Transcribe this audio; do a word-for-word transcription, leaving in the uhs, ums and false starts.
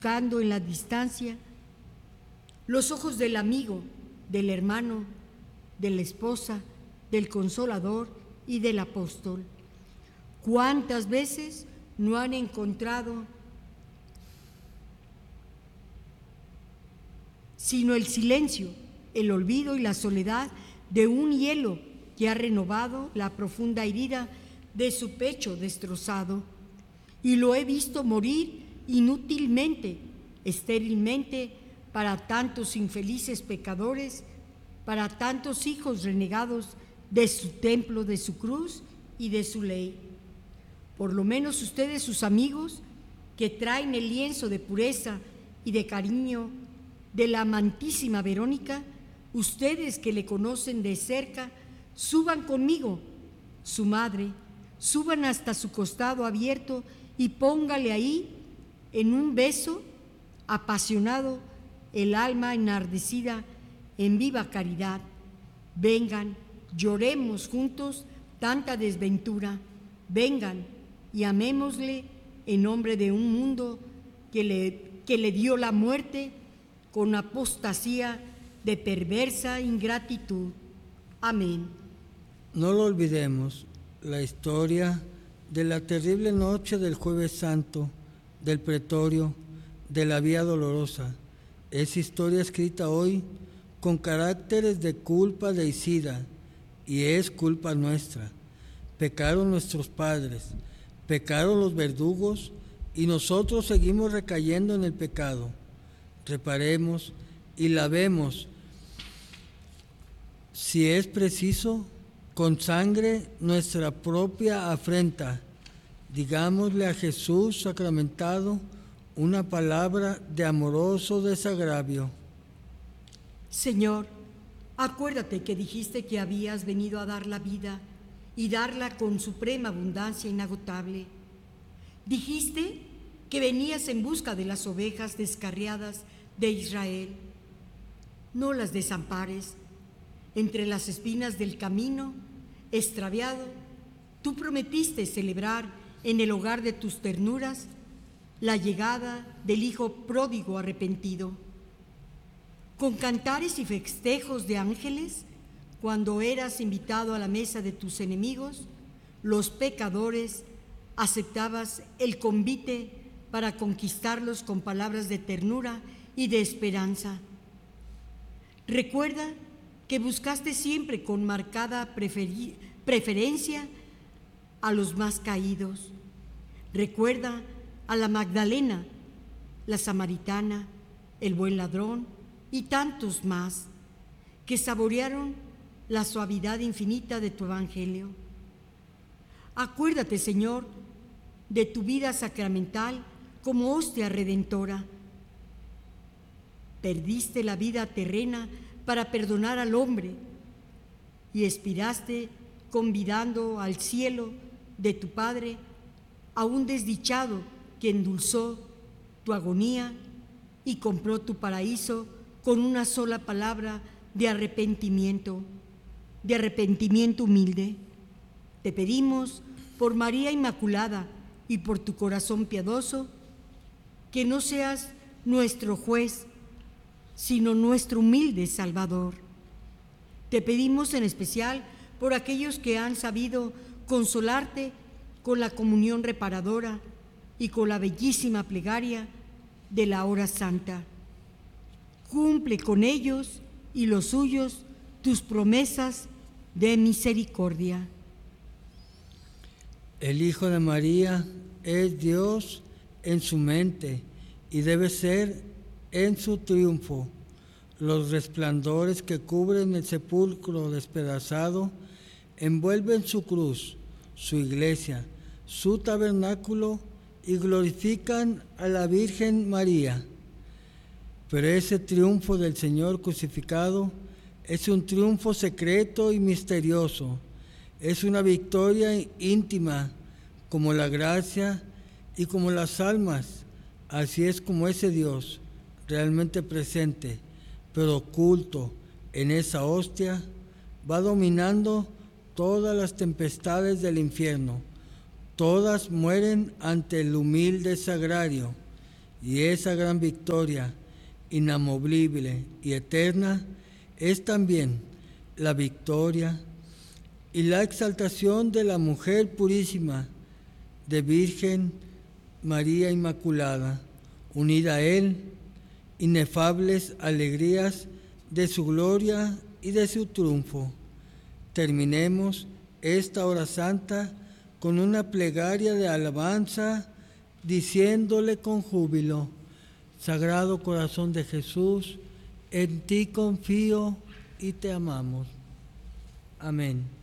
buscando en la distancia los ojos del amigo, del hermano, de la esposa, del consolador y del apóstol. ¿Cuántas veces no han encontrado sino el silencio, el olvido y la soledad de un hielo que ha renovado la profunda herida de su pecho destrozado? Y lo he visto morir inútilmente, estérilmente, para tantos infelices pecadores, para tantos hijos renegados de su templo, de su cruz y de su ley. Por lo menos ustedes, sus amigos, que traen el lienzo de pureza y de cariño de la amantísima Verónica, ustedes que le conocen de cerca, suban conmigo, su madre, suban hasta su costado abierto y póngale ahí, en un beso apasionado, el alma enardecida en viva caridad. Vengan, lloremos juntos tanta desventura. Vengan y amémosle en nombre de un mundo que le, que le dio la muerte con apostasía de perversa ingratitud. Amén. No lo olvidemos, la historia de la terrible noche del Jueves Santo, del Pretorio, de la Vía Dolorosa, es historia escrita hoy con caracteres de culpa deicida, y es culpa nuestra. Pecaron nuestros padres, pecaron los verdugos, y nosotros seguimos recayendo en el pecado. Reparemos y lavemos, si es preciso, con sangre nuestra propia afrenta. Digámosle a Jesús sacramentado una palabra de amoroso desagravio. Señor, acuérdate que dijiste que habías venido a dar la vida y darla con suprema abundancia inagotable. Dijiste que venías en busca de las ovejas descarriadas de Israel. No las desampares. Entre las espinas del camino extraviado, tú prometiste celebrar en el hogar de tus ternuras la llegada del Hijo pródigo arrepentido. Con cantares y festejos de ángeles, cuando eras invitado a la mesa de tus enemigos, los pecadores, aceptabas el convite para conquistarlos con palabras de ternura y de esperanza. Recuerda que buscaste siempre con marcada preferi- preferencia a los más caídos. Recuerda a la Magdalena, la Samaritana, el buen ladrón y tantos más que saborearon la suavidad infinita de tu evangelio. Acuérdate, Señor, de tu vida sacramental como hostia redentora. Perdiste la vida terrena para perdonar al hombre y expiraste convidando al cielo de tu Padre a un desdichado que endulzó tu agonía y compró tu paraíso con una sola palabra de arrepentimiento, de arrepentimiento humilde. Te pedimos por María Inmaculada y por tu corazón piadoso, que no seas nuestro juez, sino nuestro humilde Salvador. Te pedimos en especial por aquellos que han sabido consolarte con la comunión reparadora y con la bellísima plegaria de la hora santa. Cumple con ellos y los suyos tus promesas de misericordia. El Hijo de María es Dios en su mente y debe ser en su triunfo. Los resplandores que cubren el sepulcro despedazado envuelven su cruz, su iglesia, su tabernáculo y glorifican a la Virgen María. Pero ese triunfo del Señor crucificado es un triunfo secreto y misterioso. Es una victoria íntima, como la gracia y como las almas. Así es como ese Dios, realmente presente, pero oculto en esa hostia, va dominando todas las tempestades del infierno. Todas mueren ante el humilde sagrario, Y esa gran victoria inamovible y eterna es también la victoria y la exaltación de la mujer purísima, de Virgen María Inmaculada, unida a Él, inefables alegrías de su gloria y de su triunfo. Terminemos esta hora santa con una plegaria de alabanza, diciéndole con júbilo: Sagrado Corazón de Jesús, en ti confío y te amamos. Amén.